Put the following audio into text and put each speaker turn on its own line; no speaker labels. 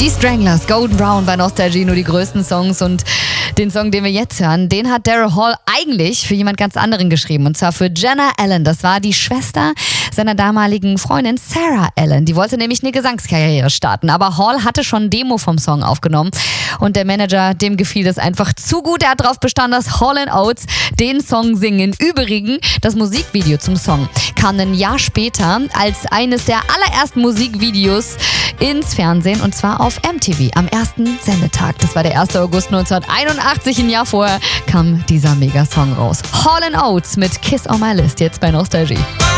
Die Stranglers, Golden Brown bei Nostalgie, nur die größten Songs, und den Song, den wir jetzt hören, den hat Daryl Hall eigentlich für jemand ganz anderen geschrieben, und zwar für Jenna Allen. Das war die Schwester seiner damaligen Freundin Sarah Allen. Die wollte nämlich eine Gesangskarriere starten, aber Hall hatte schon ein Demo vom Song aufgenommen und der Manager, dem gefiel das einfach zu gut. Er hat darauf bestanden, dass Hall & Oates den Song singen. Übrigens, das Musikvideo zum Song kam ein Jahr später als eines der allerersten Musikvideos ins Fernsehen, und zwar auf MTV am ersten Sendetag. Das war der 1. August 1981, ein Jahr vorher kam dieser Megasong raus. Hall & Oates mit Kiss on My List, jetzt bei Nostalgie.